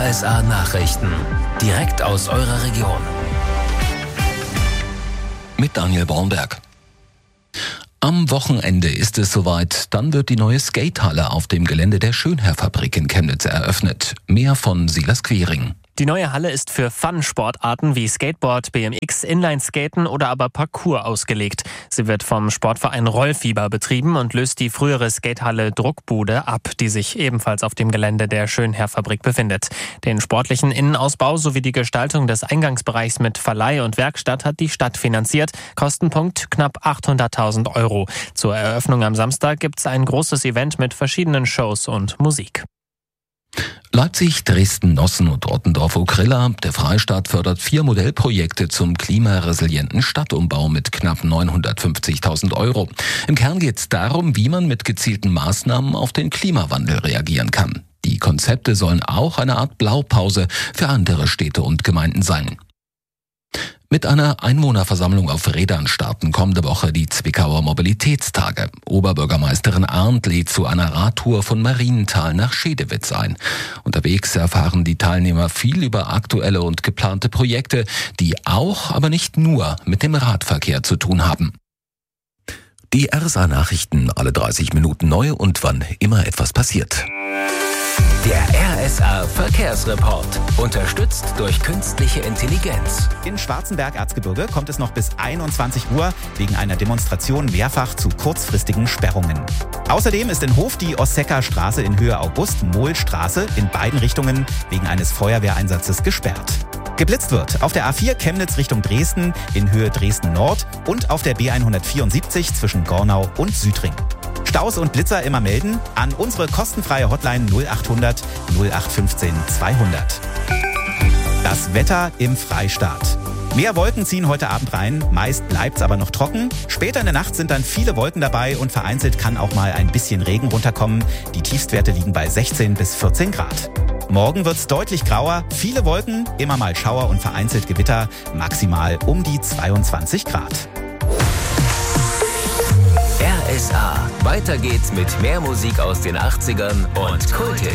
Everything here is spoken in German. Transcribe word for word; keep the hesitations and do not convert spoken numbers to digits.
R S A-Nachrichten. Direkt aus eurer Region. Mit Daniel Bornberg. Am Wochenende ist es soweit. Dann wird die neue Skatehalle auf dem Gelände der Schönherr-Fabrik in Chemnitz eröffnet. Mehr von Silas Quiring. Die neue Halle ist für Fun-Sportarten wie Skateboard, B M X, Inline-Skaten oder aber Parkour ausgelegt. Sie wird vom Sportverein Rollfieber betrieben und löst die frühere Skatehalle Druckbude ab, die sich ebenfalls auf dem Gelände der Schönherr-Fabrik befindet. Den sportlichen Innenausbau sowie die Gestaltung des Eingangsbereichs mit Verleih und Werkstatt hat die Stadt finanziert. Kostenpunkt knapp achthunderttausend Euro. Zur Eröffnung am Samstag gibt's ein großes Event mit verschiedenen Shows und Musik. Leipzig, Dresden, Nossen und Ottendorf-Okrilla. Der Freistaat fördert vier Modellprojekte zum klimaresilienten Stadtumbau mit knapp neunhundertfünfzigtausend Euro. Im Kern geht es darum, wie man mit gezielten Maßnahmen auf den Klimawandel reagieren kann. Die Konzepte sollen auch eine Art Blaupause für andere Städte und Gemeinden sein. Mit einer Einwohnerversammlung auf Rädern starten kommende Woche die Zwickauer Mobilitätstage. Oberbürgermeisterin Arndt lädt zu einer Radtour von Marienthal nach Schedewitz ein. Unterwegs erfahren die Teilnehmer viel über aktuelle und geplante Projekte, die auch, aber nicht nur mit dem Radverkehr zu tun haben. Die R S A-Nachrichten alle dreißig Minuten neu und wann immer etwas passiert. Der R S A-Verkehrsreport. Unterstützt durch künstliche Intelligenz. In Schwarzenberg-Erzgebirge kommt es noch bis einundzwanzig Uhr wegen einer Demonstration mehrfach zu kurzfristigen Sperrungen. Außerdem ist in Hof die Ossecker-Straße in Höhe August-Mohl-Straße in beiden Richtungen wegen eines Feuerwehreinsatzes gesperrt. Geblitzt wird auf der A vier Chemnitz Richtung Dresden in Höhe Dresden-Nord und auf der B hundertvierundsiebzig zwischen Gornau und Südring. Staus und Blitzer immer melden an unsere kostenfreie Hotline null achthundert null acht fünfzehn zweihundert. Das Wetter im Freistaat. Mehr Wolken ziehen heute Abend rein, meist bleibt's aber noch trocken. Später in der Nacht sind dann viele Wolken dabei und vereinzelt kann auch mal ein bisschen Regen runterkommen. Die Tiefstwerte liegen bei sechzehn bis vierzehn Grad. Morgen wird's deutlich grauer, viele Wolken, immer mal Schauer und vereinzelt Gewitter, maximal um die zweiundzwanzig Grad. R S A. Weiter geht's mit mehr Musik aus den achtzigern und Kult.